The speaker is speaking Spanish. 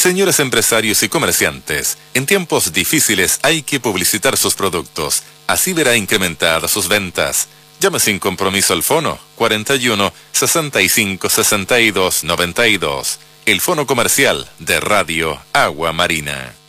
Señores empresarios y comerciantes, en tiempos difíciles hay que publicitar sus productos. Así verá incrementadas sus ventas. Llame sin compromiso al fono 41 65 62 92. El fono comercial de Radio Agua Marina.